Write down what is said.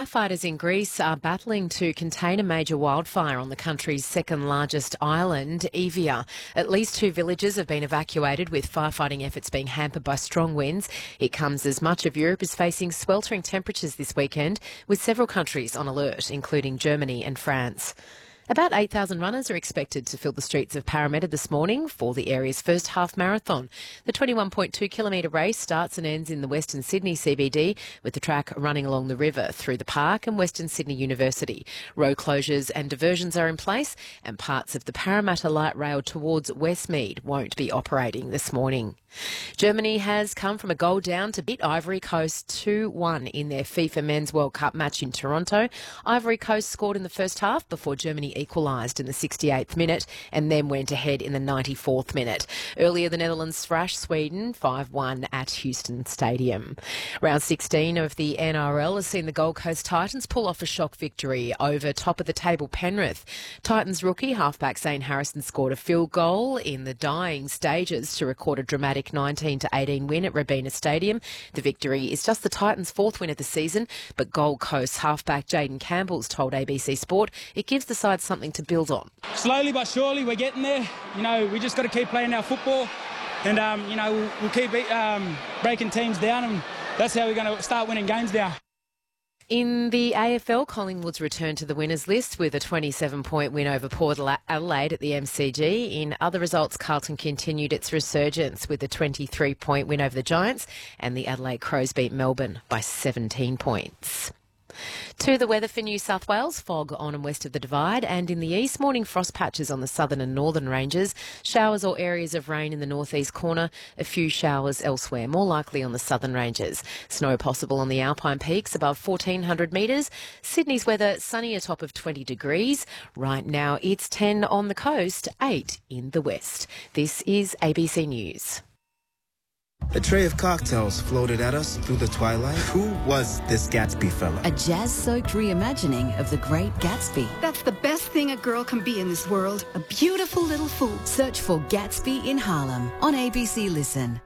Firefighters in Greece are battling to contain a major wildfire on the country's second largest island, Evia. At least 2 villages have been evacuated, with firefighting efforts being hampered by strong winds. It comes as much of Europe is facing sweltering temperatures this weekend, with several countries on alert, including Germany and France. About 8,000 runners are expected to fill the streets of Parramatta this morning for the area's first half marathon. The 21.2-kilometre race starts and ends in the Western Sydney CBD, with the track running along the river through the park and Western Sydney University. Road closures and diversions are in place, and parts of the Parramatta Light Rail towards Westmead won't be operating this morning. Germany has come from a goal down to beat Ivory Coast 2-1 in their FIFA Men's World Cup match in Toronto. Ivory Coast scored in the first half before Germany equalised in the 68th minute and then went ahead in the 94th minute. Earlier, the Netherlands thrashed Sweden 5-1 at Houston Stadium. Round 16 of the NRL has seen the Gold Coast Titans pull off a shock victory over top-of-the-table Penrith. Titans rookie halfback Zane Harrison scored a field goal in the dying stages to record a dramatic 19-18 win at Robina Stadium. The victory is just the Titans' 4th win of the season, but Gold Coast halfback Jaden Campbell's told ABC Sport it gives the side something to build on. Slowly but surely we're getting there. We just got to keep playing our football and, we'll keep breaking teams down, and that's how we're going to start winning games now. In the AFL, Collingwood's returned to the winners list with a 27-point win over Port Adelaide at the MCG. In other results, Carlton continued its resurgence with a 23-point win over the Giants, and the Adelaide Crows beat Melbourne by 17 points. To the weather for New South Wales, fog on and west of the Divide, and in the east, morning frost patches on the southern and northern ranges, showers or areas of rain in the northeast corner, a few showers elsewhere, more likely on the southern ranges. Snow possible on the Alpine peaks above 1,400 metres. Sydney's weather sunny, a top of 20 degrees. Right now it's 10 on the coast, 8 in the west. This is ABC News. A tray of cocktails floated at us through the twilight. Who was this Gatsby fella? A jazz-soaked reimagining of The Great Gatsby. That's the best thing a girl can be in this world. A beautiful little fool. Search for Gatsby in Harlem on ABC Listen.